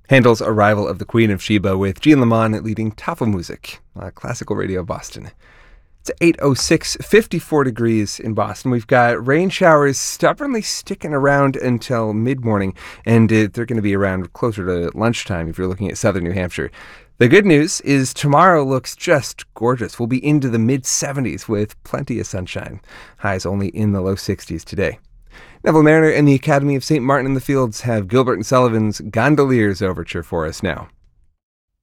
Handel's Arrival of the Queen of Sheba with Jean Lamont leading Tafelmusik, Classical Radio Boston. It's 8:06, 54 degrees in Boston. We've got rain showers stubbornly sticking around until mid-morning, and they're going to be around closer to lunchtime if you're looking at southern New Hampshire. The good news is tomorrow looks just gorgeous. We'll be into the mid-70s with plenty of sunshine. Highs only in the low 60s today. Neville Mariner and the Academy of St. Martin in the Fields have Gilbert and Sullivan's Gondoliers Overture for us now.